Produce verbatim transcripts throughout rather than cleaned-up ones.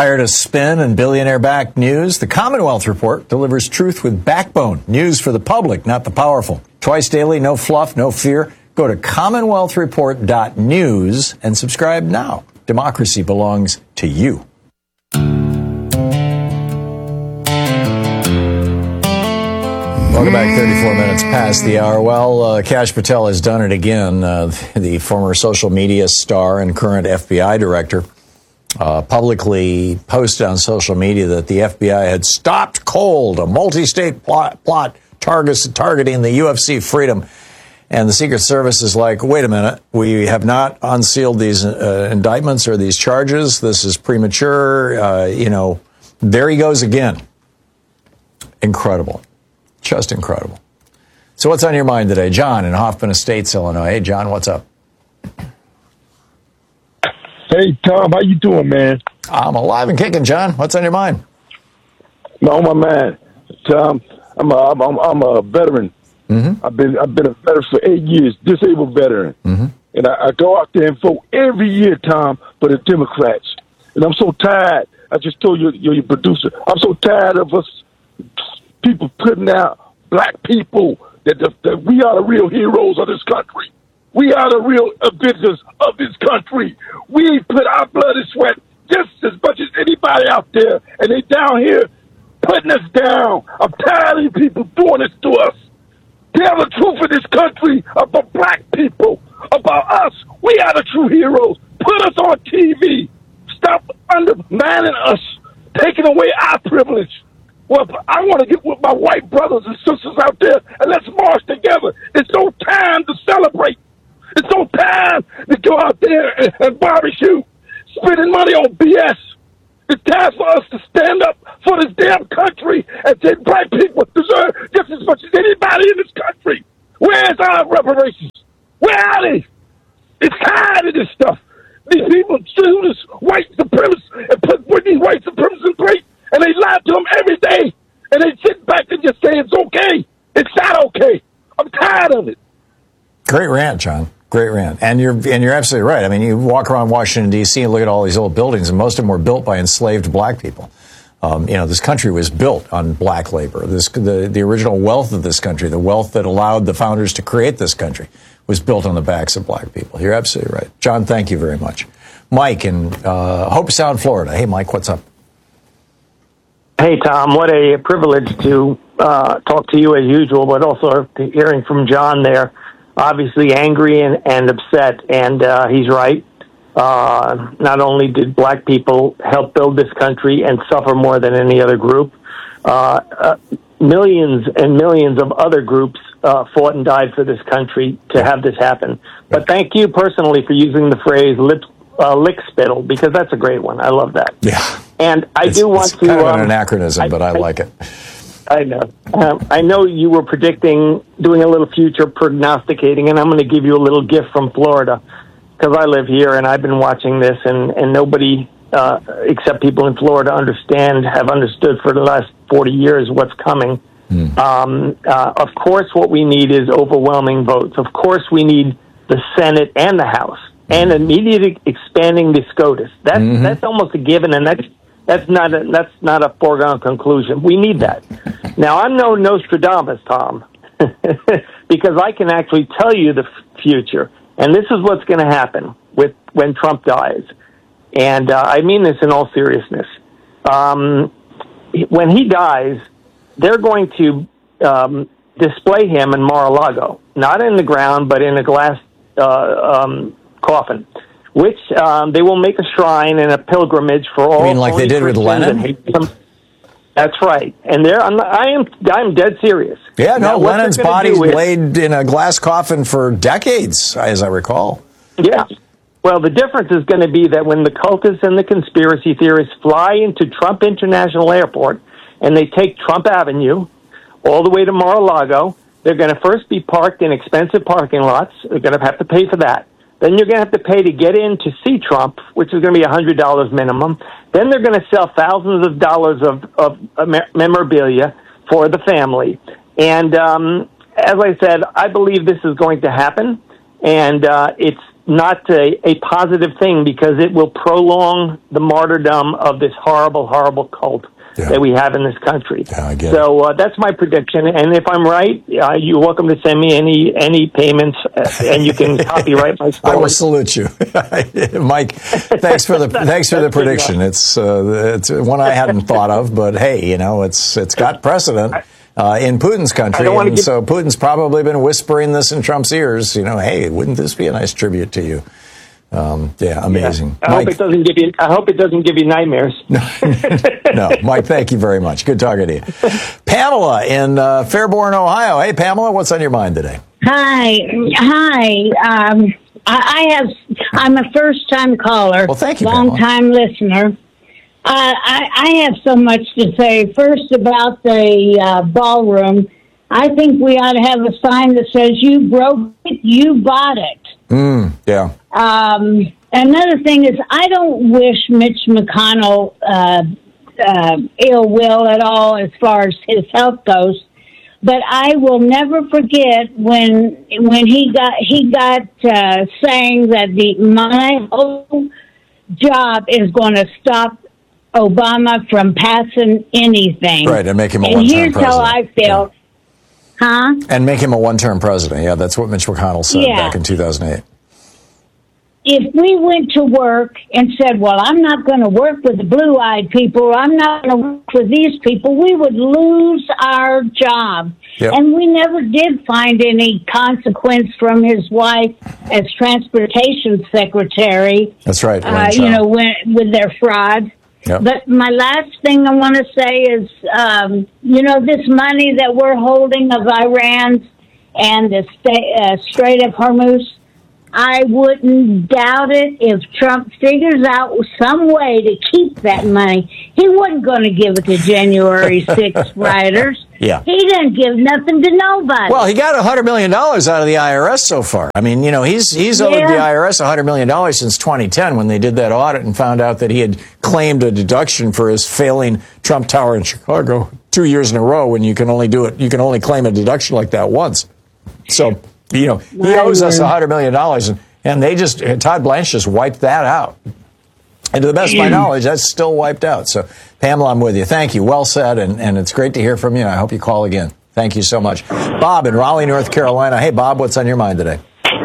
Tired of spin and billionaire-backed news? The Commonwealth Report delivers truth with backbone. News for the public, not the powerful. Twice daily, no fluff, no fear. Go to commonwealth report dot news and subscribe now. Democracy belongs to you. Welcome back. thirty-four minutes past the hour. Well, uh, Kash Patel has done it again. Uh, the former social media star and current F B I director uh, publicly posted on social media that the F B I had stopped cold a multi-state plot, plot targets, targeting the U F C Freedom. And the Secret Service is like, wait a minute, we have not unsealed these uh, indictments or these charges. This is premature. Uh, you know, there he goes again. Incredible. Just incredible. So what's on your mind today? John in Hoffman Estates, Illinois. Hey, John, what's up? Hey, Tom, how you doing, man? I'm alive and kicking, John. What's on your mind? No, my man. Tom, I'm a, I'm, I'm, I'm a veteran. Mm-hmm. I've been I've been a veteran for eight years, disabled veteran. Mm-hmm. And I, I go out there and vote every year, Tom, for the Democrats. And I'm so tired. I just told you, you're your producer. I'm so tired of us people putting out black people that, the, that we are the real heroes of this country. We are the real Avengers of this country. We put our blood and sweat just as much as anybody out there, and they down here putting us down. I'm tired of people doing this to us. Tell the truth in this country about black people, about us. We are the true heroes. Put us on T V. Stop undermining us, taking away our privilege. Well, I want to get with my white brothers and sisters out there, and let's march together. It's no time to celebrate. It's no time to go out there and, and barbecue, spending money on B S. It's time for us to stand up for this damn country and say black people deserve just as much as anybody in this country. Where's our reparations? Where are they? It's tired of this stuff. These people do this white supremacists and put, put these white supremacists in place, and they lie to them every day. And they sit back and just say it's okay. It's not okay. I'm tired of it. Great rant, John. Great rant. And you're and you're absolutely right. I mean, you walk around Washington, D C and look at all these old buildings, and most of them were built by enslaved black people. Um, you know, this country was built on black labor. This, the, the original wealth of this country, the wealth that allowed the founders to create this country, was built on the backs of black people. You're absolutely right. John, thank you very much. Mike in uh, Hope Sound, Florida. Hey, Mike, what's up? Hey, Tom, what a privilege to uh, talk to you as usual, but also hearing from John there. Obviously angry and, and upset, and uh, he's right. Uh, not only did black people help build this country and suffer more than any other group, uh, uh, millions and millions of other groups uh, fought and died for this country to have this happen. But thank you personally for using the phrase lip, uh, lick spittle, because that's a great one. I love that. Yeah. And I it's, do want it's to... kind of um, an anachronism, I, but I, I like it. I know. Um, I know you were predicting, doing a little future prognosticating, and I'm going to give you a little gift from Florida, because I live here and I've been watching this, and, and nobody uh, except people in Florida understand, have understood for the last forty years what's coming. Mm. Um, uh, of course, what we need is overwhelming votes. Of course, we need the Senate and the House, and immediately expanding the SCOTUS. That's, mm-hmm. that's almost a given, and that's That's not a, that's not a foregone conclusion. We need that. Now, I'm no Nostradamus, Tom, because I can actually tell you the f- future. And this is what's going to happen with when Trump dies. And uh, I mean this in all seriousness. Um, when he dies, they're going to um, display him in Mar-a-Lago, not in the ground, but in a glass uh, um, coffin, which um, they will make a shrine and a pilgrimage for all. You mean like they did with Lenin? That's right. And there, I'm, I am, I'm dead serious. Yeah, no, now, Lenin's body laid in a glass coffin for decades, as I recall. Yeah. Well, the difference is going to be that when the cultists and the conspiracy theorists fly into Trump International Airport and they take Trump Avenue all the way to Mar-a-Lago, they're going to first be parked in expensive parking lots. They're going to have to pay for that. Then you're going to have to pay to get in to see Trump, which is going to be one hundred dollars minimum. Then they're going to sell thousands of dollars of, of memorabilia for the family. And um, as I said, I believe this is going to happen. And uh, it's not a, a positive thing because it will prolong the martyrdom of this horrible, horrible cult yeah. that we have in this country. Yeah, I get so uh, that's my prediction. And if I'm right, uh, you're welcome to send me any any payments, uh, and you can copyright my story. I will salute you, Mike. Thanks for the thanks for the prediction. It's uh, it's one I hadn't thought of, but hey, you know, it's it's got precedent. Uh, in Putin's country, and give... so Putin's probably been whispering this in Trump's ears. You know, hey, wouldn't this be a nice tribute to you? Um, yeah, amazing. Yeah. I Mike... hope it doesn't give you. I hope it doesn't give you nightmares. No, Mike. Thank you very much. Good talking to you, Pamela in uh, Fairborn, Ohio. Hey, Pamela, what's on your mind today? Hi, hi. Um, I, I have. I'm a first-time caller. Well, thank you, long-time listener. Uh, I, I have so much to say. First, about the uh, ballroom, I think we ought to have a sign that says, you broke it, you bought it. Mm, yeah. Um, another thing is, I don't wish Mitch McConnell uh, uh, ill will at all as far as his health goes, but I will never forget when when he got he got uh, saying that the my whole job is going to stop Obama from passing anything. Right, and make him a and one-term president. And here's how I feel. Yeah. Huh? And make him a one-term president. Yeah, that's what Mitch McConnell said yeah. back in two thousand eight. If we went to work and said, well, I'm not going to work with the blue-eyed people, I'm not going to work with these people, we would lose our job. Yep. And we never did find any consequence from his wife as transportation secretary. That's right. Uh, you know, when, with their fraud. Yep. But my last thing I want to say is, um, you know, this money that we're holding of Iran and the sta- uh, Strait of Hormuz, I wouldn't doubt it if Trump figures out some way to keep that money. He wasn't going to give it to January sixth rioters. Yeah. He didn't give nothing to nobody. Well, he got one hundred million dollars out of the I R S so far. I mean, you know, he's he's owed yeah. the I R S one hundred million dollars since twenty ten when they did that audit and found out that he had claimed a deduction for his failing Trump Tower in Chicago two years in a row when you can only do it, you can only claim a deduction like that once. So, you know, he owes us one hundred million dollars, and, and they just, Todd Blanche just wiped that out. And to the best of my knowledge, that's still wiped out. So, Pamela, I'm with you. Thank you. Well said, and, and it's great to hear from you, and I hope you call again. Thank you so much. Bob in Raleigh, North Carolina. Hey, Bob, what's on your mind today?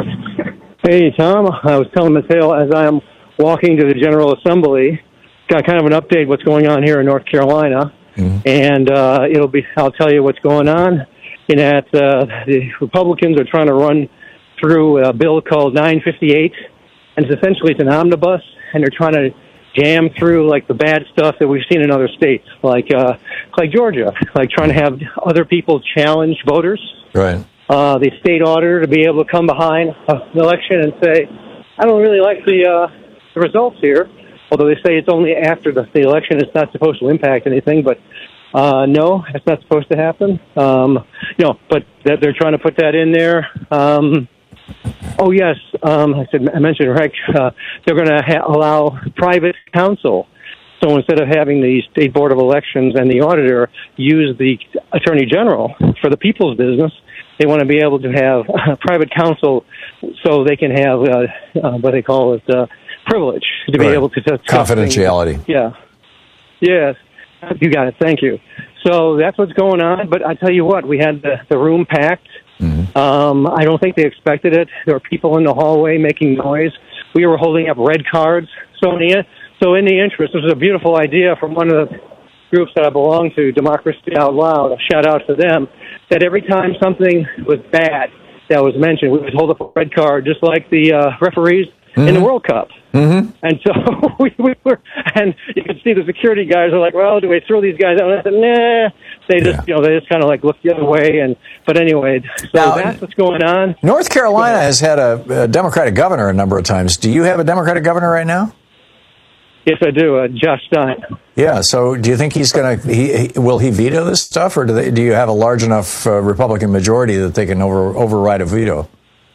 Hey, Tom. I was telling Mateo as I am walking to the General Assembly, got kind of an update what's going on here in North Carolina, mm-hmm. and uh, it'll be, I'll tell you what's going on. In that uh, the Republicans are trying to run through a bill called nine fifty-eight, and it's essentially it's an omnibus, and they're trying to jam through like the bad stuff that we've seen in other states, like uh, like Georgia, like trying to have other people challenge voters. Right. Uh, the state auditor to be able to come behind an election and say, I don't really like the uh, the results here, although they say it's only after the, the election, it's not supposed to impact anything, but. Uh, no, that's not supposed to happen. Um, you know, but that they're trying to put that in there. Um, oh yes, um, I said I mentioned Rick. Uh, they're going to ha- allow private counsel. So instead of having the State Board of Elections and the auditor use the Attorney General for the people's business, they want to be able to have uh, private counsel so they can have uh, uh, what they call it uh, privilege to be right. able to t- confidentiality. Things. Yeah. Yes. You got it. Thank you. So that's what's going on. But I tell you what, we had the, the room packed. Mm-hmm. Um, I don't think they expected it. There were people in the hallway making noise. We were holding up red cards. So in the, so in the interest, this was a beautiful idea from one of the groups that I belong to, Democracy Out Loud. A shout out to them. That every time something was bad that was mentioned, we would hold up a red card, just like the uh, referees mm-hmm. in the World Cup. Mm-hmm. And so we, we were, and you could see the security guys are like, well, do we throw these guys out? And I said, nah. They just, yeah. you know, they just kind of like look the other way. And, but anyway, so now, that's what's going on. North Carolina has had a, a Democratic governor a number of times. Do you have a Democratic governor right now? Yes, I do. Uh, Josh Stein. Yeah. So do you think he's going to, he, he, will he veto this stuff, or do they, do you have a large enough uh, Republican majority that they can over, override a veto?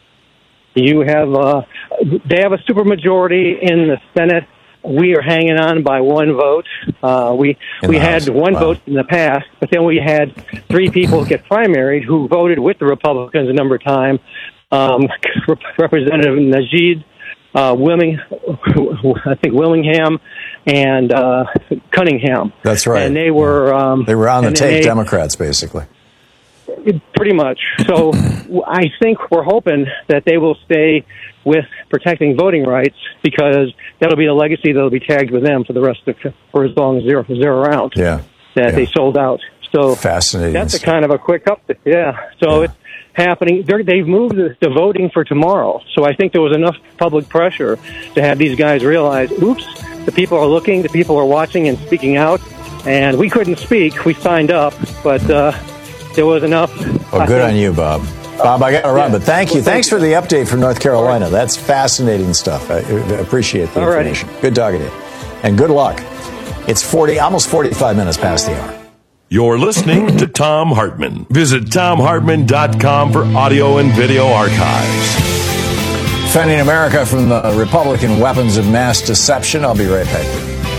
You have, uh, they have a supermajority in the Senate. We are hanging on by one vote. Uh, we we had one wow. vote in the past, but then we had three people get primaried who voted with the Republicans a number of times. Um, Representative Najid uh, Wilming, I think Willingham and uh, Cunningham. That's right. And they were um, they were on the take, they, Democrats, basically. Pretty much. So I think we're hoping that they will stay with protecting voting rights, because that'll be a legacy that'll be tagged with them for the rest of for as long as they're, they're around. Yeah. That yeah. they sold out. So fascinating. That's a kind of a quick update. Yeah. So yeah. it's happening. They're, they've moved the, the voting for tomorrow. So I think there was enough public pressure to have these guys realize, oops, the people are looking, the people are watching and speaking out, and we couldn't speak. We signed up, but uh, there was enough. Well, good on you, Bob. Bob, I got to run, yeah. but thank you. Well, Thanks for the update from North Carolina. That's fascinating stuff. I, I appreciate the Alrighty. information. Good talking to you. And good luck. It's forty, almost forty-five minutes past the hour. You're listening to Thom Hartmann. Visit Thom Hartmann dot com for audio and video archives. Defending America from the Republican weapons of mass deception. I'll be right back.